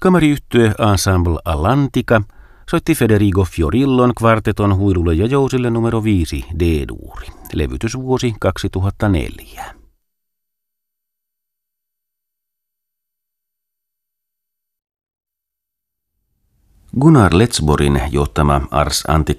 Kamariyhtye Ensemble Atlantica soitti Federico Fiorillon kvarteton huilulle ja jousille numero 5 D-duuri. Levytysvuosi 2004. Gunnar Letzborin johtama Ars Antiq